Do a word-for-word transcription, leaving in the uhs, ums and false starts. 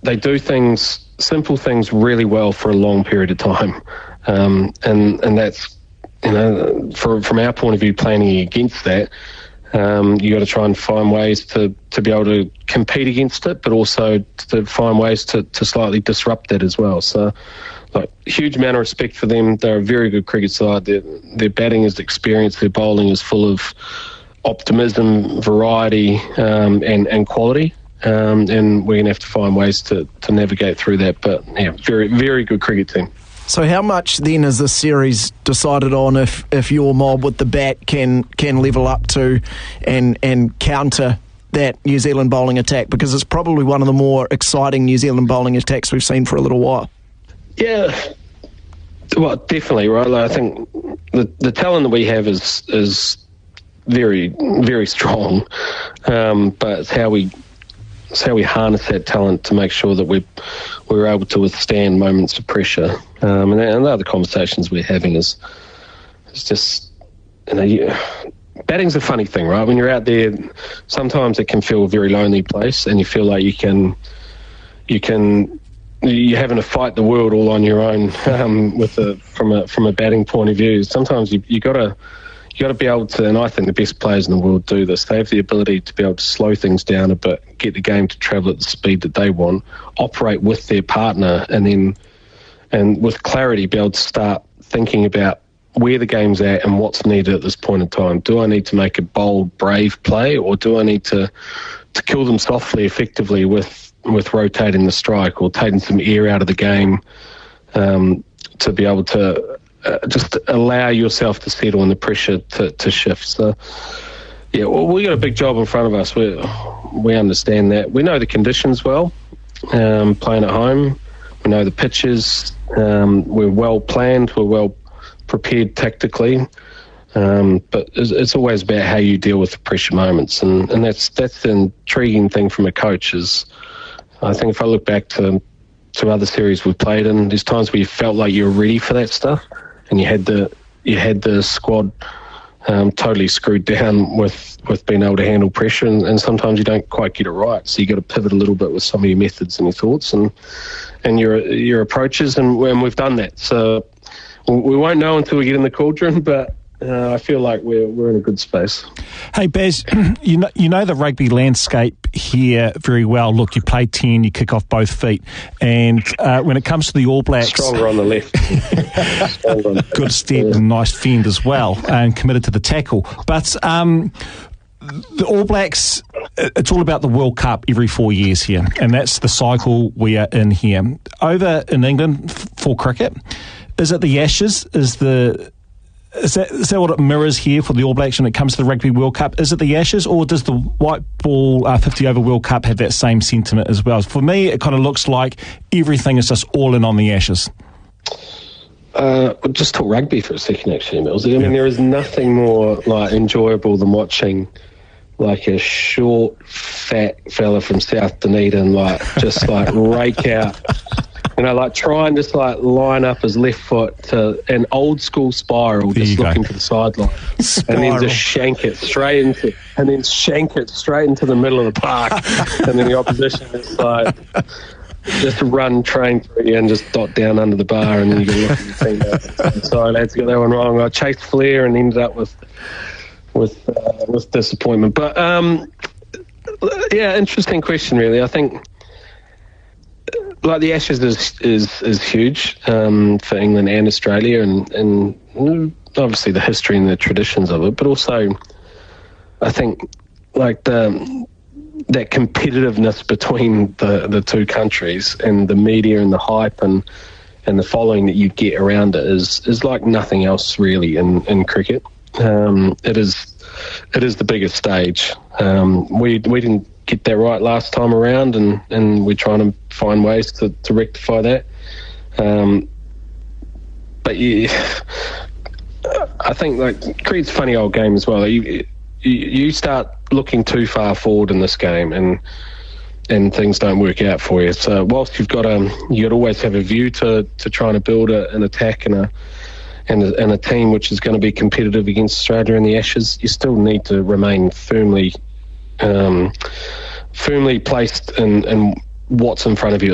they do things, simple things, really well for a long period of time, um, and and that's, you know, for, from our point of view, planning against that. Um, you got to try and find ways to, to be able to compete against it, but also to find ways to, to slightly disrupt that as well. So, like, huge amount of respect for them. They're a very good cricket side. Their their batting is experienced. Their bowling is full of optimism, variety, um, and and quality. Um, and we're going to have to find ways to, to navigate through that. But yeah, very very good cricket team. So how much then is this series decided on if, if your mob with the bat can can level up to and and counter that New Zealand bowling attack? Because it's probably one of the more exciting New Zealand bowling attacks we've seen for a little while. Yeah, well, definitely, right? Like, I think the the talent that we have is is very, very strong, um, but it's how we it's how we harness that talent to make sure that we we're able to withstand moments of pressure. Um, and, and the other conversations we're having is it's just, you know, you, batting's a funny thing, right? When you're out there, sometimes it can feel a very lonely place, and you feel like you can you can. You're having to fight the world all on your own um, with a, from a from a batting point of view. Sometimes you you gotta you gotta be able to, and I think the best players in the world do this. They have the ability to be able to slow things down a bit, get the game to travel at the speed that they want, operate with their partner, and then and with clarity be able to start thinking about where the game's at and what's needed at this point in time. Do I need to make a bold, brave play, or do I need to to kill them softly, effectively with with rotating the strike or taking some air out of the game, um, to be able to uh, just allow yourself to settle and the pressure to, to shift. So, yeah, well, we got a big job in front of us. We we understand that. We know the conditions well, um, playing at home. We know the pitches. Um, we're well planned. We're well prepared tactically. Um, but it's, it's always about how you deal with the pressure moments, and, and that's that's the intriguing thing from a coach is, I think if I look back to to other series we've played in, there's times where you felt like you were ready for that stuff, and you had the you had the squad um, totally screwed down with, with being able to handle pressure, and, and sometimes you don't quite get it right. So you got to pivot a little bit with some of your methods and your thoughts and and your your approaches, and, and we've done that. So we won't know until we get in the cauldron, but Uh, I feel like we're we're in a good space. Hey, Baz, you know you know the rugby landscape here very well. Look, you play ten, you kick off both feet, and uh, when it comes to the All Blacks, stronger on the left, on the good step yeah. and nice fend as well, and committed to the tackle. But um, the All Blacks, it's all about the World Cup every four years here, and that's the cycle we are in here. Over in England for cricket, is it the Ashes? Is the Is that, is that what it mirrors here for the All Blacks when it comes to the Rugby World Cup? Is it the Ashes, or does the White Ball uh, fifty over World Cup have that same sentiment as well? For me, it kind of looks like everything is just all in on the Ashes. Uh, we'll just talk rugby for a second, actually, Mills. I mean, yeah. there is nothing more like enjoyable than watching like a short, fat fella from South Dunedin, like just like rake out. You know, like try and just like line up his left foot to an old school spiral, there just looking go. for the sideline, and then just shank it straight into, and then shank it straight into the middle of the park, and then the opposition is like just run train through you and just dot down under the bar, and then you can look at your team out. Sorry, lads, got that one wrong. I chased flair and ended up with with uh, with disappointment. But um, yeah, interesting question, really. I think. Like the Ashes is is, is huge um, for England and Australia, and, and obviously the history and the traditions of it, but also I think like the that competitiveness between the, the two countries and the media and the hype and and the following that you get around it is is like nothing else really in, in cricket. Um, it is it is the biggest stage. Um, we we didn't get that right last time around, and, and we're trying to find ways to, to rectify that. Um, but yeah, I think like cricket's a funny old game as well. You, you you start looking too far forward in this game, and and things don't work out for you. So whilst you've got um you got to always have a view to, to trying to build a, an attack and a and a, and a team which is going to be competitive against Australia in the Ashes, you still need to remain firmly. Um, firmly placed in, in what's in front of you